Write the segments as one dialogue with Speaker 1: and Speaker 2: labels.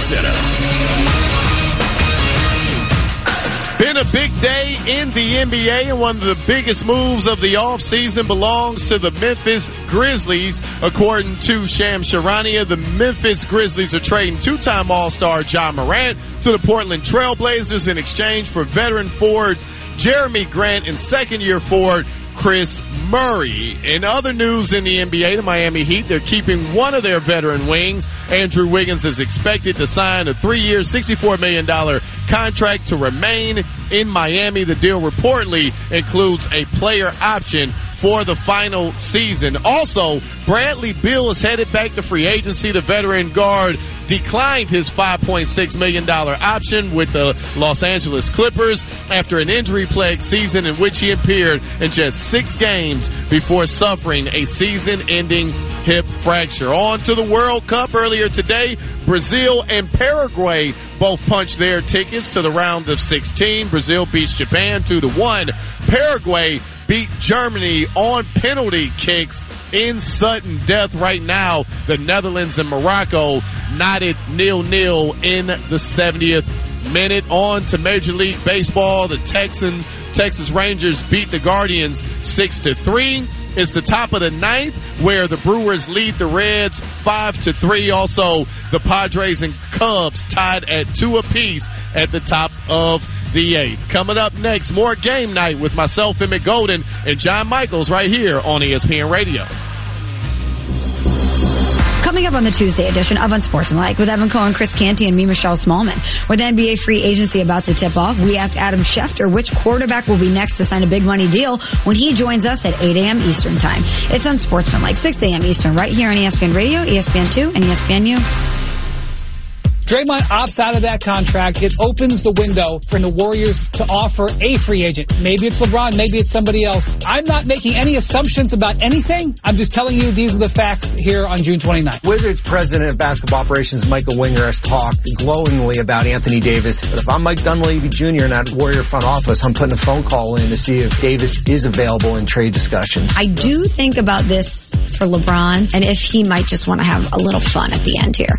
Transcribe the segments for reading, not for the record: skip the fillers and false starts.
Speaker 1: Center. Been a big day in the NBA, and one of the biggest moves of the offseason belongs to the Memphis Grizzlies. According to Shams Charania, the Memphis Grizzlies are trading two-time All-Star Ja Morant to the Portland Trail Blazers in exchange for veteran forwards Jeremy Grant and second-year forward Chris Murray. In other news in the NBA, the Miami Heat, they're keeping one of their veteran wings. Andrew Wiggins is expected to sign a 3-year, $64 million contract to remain in Miami. The deal reportedly includes a player option for the final season. Also, Bradley Beal is headed back to free agency. The veteran guard declined his $5.6 million option with the Los Angeles Clippers after an injury-plagued season in which he appeared in just 6 games before suffering a season-ending hip fracture. On to the World Cup earlier today. Brazil and Paraguay both punched their tickets to the round of 16. Brazil beats Japan 2-1. Paraguay beat Germany on penalty kicks in sudden death. Right now, the Netherlands and Morocco knotted 0-0 in the 70th minute. On to Major League Baseball. The Texas Rangers beat the Guardians 6-3. It's the top of the 9th where the Brewers lead the Reds 5-3. Also, the Padres and Cubs tied at 2 apiece at the top of the 8th. Coming up next, more Game Night with myself, Emmett Golden, and John Michaels right here on ESPN Radio.
Speaker 2: Coming up on the Tuesday edition of Unsportsmanlike with Evan Cohen, Chris Canty, and me, Michelle Smallman. With the NBA free agency about to tip off, we ask Adam Schefter which quarterback will be next to sign a big money deal when he joins us at 8 a.m. Eastern Time. It's Unsportsmanlike, 6 a.m. Eastern, right here on ESPN Radio, ESPN2, and ESPNU.
Speaker 3: Draymond opts out of that contract. It opens the window for the Warriors to offer a free agent. Maybe it's LeBron, maybe it's somebody else. I'm not making any assumptions about anything. I'm just telling you these are the facts here on June 29th.
Speaker 4: Wizards president of basketball operations Michael Winger has talked glowingly about Anthony Davis. But if I'm Mike Dunleavy Jr. in that Warrior front office, I'm putting a phone call in to see if Davis is available in trade discussions.
Speaker 2: I do think about this for LeBron and if he might just want to have a little fun at the end here.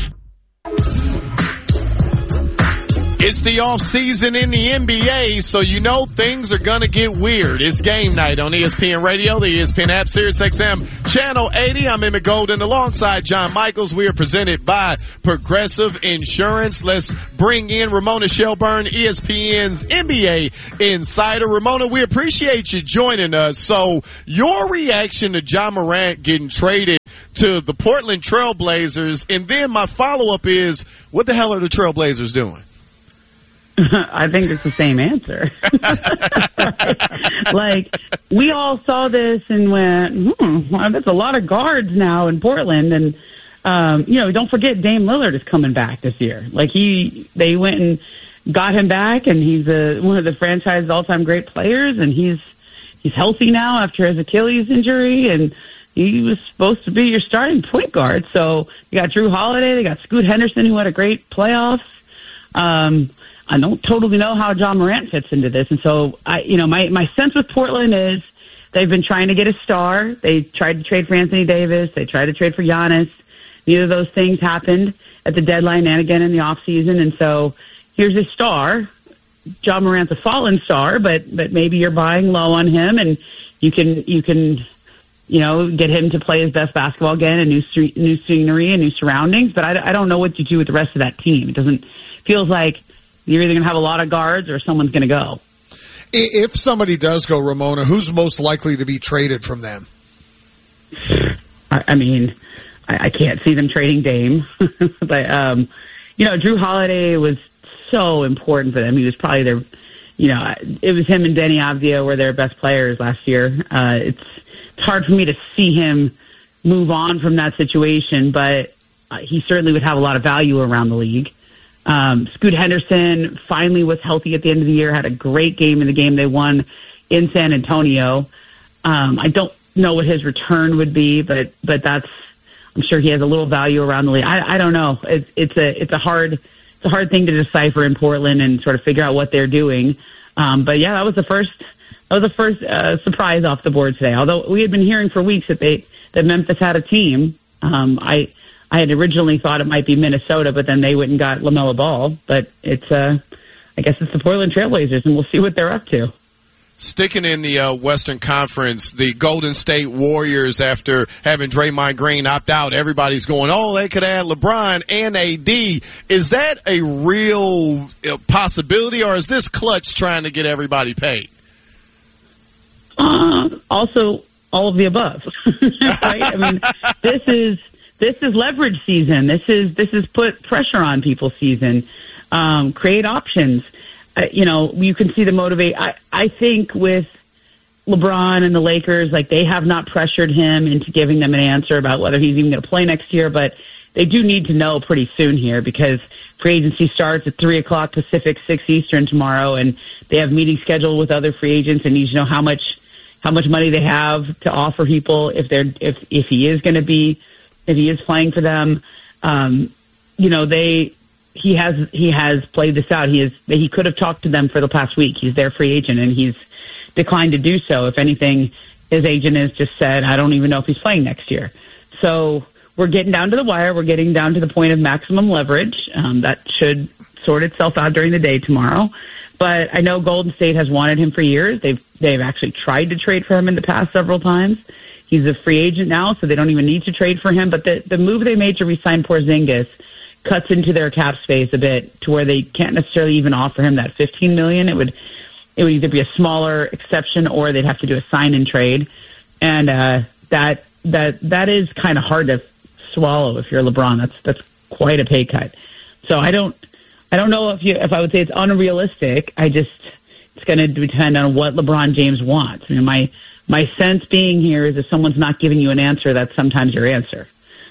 Speaker 1: It's the off season in the NBA, so you know things are going to get weird. It's Game Night on ESPN Radio, the ESPN app, SiriusXM Channel 80. I'm Emmett Golden alongside John Michaels. We are presented by Progressive Insurance. Let's bring in Ramona Shelburne, ESPN's NBA insider. Ramona, we appreciate you joining us. So your reaction to Ja Morant getting traded to the Portland Trail Blazers, and then my follow-up is, what the hell are the Trail Blazers doing?
Speaker 5: I think it's the same answer. Like, we all saw this and went, well, that's a lot of guards now in Portland. And, don't forget Dame Lillard is coming back this year. Like, they went and got him back, and he's one of the franchise's all-time great players, and he's healthy now after his Achilles injury, and he was supposed to be your starting point guard. So you got Drew Holiday, they got Scoot Henderson, who had a great playoffs. I don't totally know how Ja Morant fits into this. And so my sense with Portland is they've been trying to get a star. They tried to trade for Anthony Davis. They tried to trade for Giannis. Neither of those things happened at the deadline and again in the offseason. And so here's a star. Ja Morant's a fallen star, but maybe you're buying low on him and you can get him to play his best basketball again and new scenery and new surroundings. But I don't know what you do with the rest of that team. Feels like you're either going to have a lot of guards or someone's going to go.
Speaker 6: If somebody does go, Ramona, who's most likely to be traded from them?
Speaker 5: I can't see them trading Dame. But, Drew Holiday was so important for them. He was probably it was him and Denny Avdia were their best players last year. It's hard for me to see him move on from that situation, but he certainly would have a lot of value around the league. Scoot Henderson finally was healthy at the end of the year, had a great game in the game they won in San Antonio. I don't know what his return would be, but I'm sure he has a little value around the league. I don't know. It's a hard thing to decipher in Portland and sort of figure out what they're doing. But yeah, that was the first surprise off the board today. Although we had been hearing for weeks that Memphis had a team. I had originally thought it might be Minnesota, but then they went and got LaMelo Ball. But it's, I guess it's the Portland Trailblazers, and we'll see what they're up to.
Speaker 1: Sticking in the Western Conference, the Golden State Warriors, after having Draymond Green opt out, everybody's going, oh, they could add LeBron and AD. Is that a real possibility, or is this Clutch trying to get everybody paid?
Speaker 5: Also, all of the above. Right? I mean, this is leverage season. This is put pressure on people season. Create options. You can see the motivate. I think with LeBron and the Lakers, like, they have not pressured him into giving them an answer about whether he's even going to play next year, but they do need to know pretty soon here, because free agency starts at 3:00 Pacific, 6 Eastern tomorrow, and they have meetings scheduled with other free agents and need to know how much money they have to offer people if he is playing for them. He has played this out. He could have talked to them for the past week. He's their free agent, and he's declined to do so. If anything, his agent has just said, I don't even know if he's playing next year. So we're getting down to the wire. We're getting down to the point of maximum leverage. That should sort itself out during the day tomorrow. But I know Golden State has wanted him for years. They've actually tried to trade for him in the past several times. He's a free agent now, so they don't even need to trade for him. But the move they made to re-sign Porzingis cuts into their cap space a bit, to where they can't necessarily even offer him that $15 million. It would either be a smaller exception, or they'd have to do a sign and trade, and that is kind of hard to swallow if you're LeBron. That's quite a pay cut. So I don't know if I would say it's unrealistic. It's going to depend on what LeBron James wants. I mean, my sense being here is if someone's not giving you an answer, that's sometimes your answer.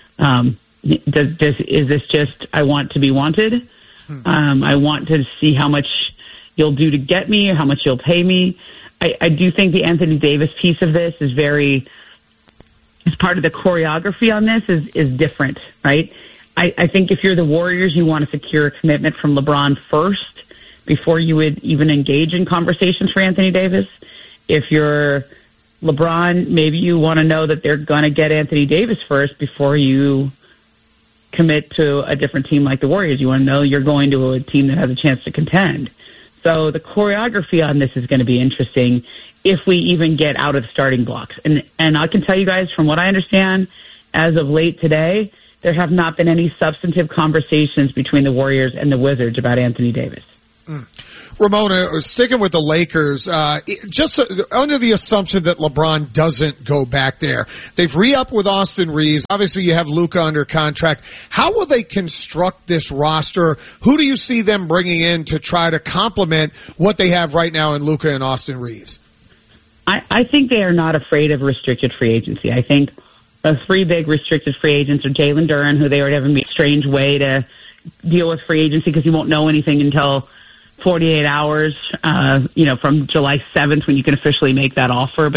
Speaker 5: Is this just, I want to be wanted? I want to see how much you'll do to get me, or how much you'll pay me. I do think the Anthony Davis piece of this is part of the choreography on this is different, right? I think if you're the Warriors, you want to secure a commitment from LeBron first before you would even engage in conversations for Anthony Davis. If you're LeBron, maybe you want to know that they're going to get Anthony Davis first before you commit to a different team like the Warriors. You want to know you're going to a team that has a chance to contend. So the choreography on this is going to be interesting if we even get out of the starting blocks. And I can tell you guys, from what I understand, as of late today, there have not been any substantive conversations between the Warriors and the Wizards about Anthony Davis.
Speaker 6: Ramona, sticking with the Lakers, just under the assumption that LeBron doesn't go back there. They've re-upped with Austin Reeves. Obviously, you have Luka under contract. How will they construct this roster? Who do you see them bringing in to try to complement what they have right now in Luka and Austin Reeves?
Speaker 5: I think they are not afraid of restricted free agency. I think the three big restricted free agents are Jalen Duren, who they already have a strange way to deal with free agency because you won't know anything until 48 hours, from July 7th when you can officially make that offer.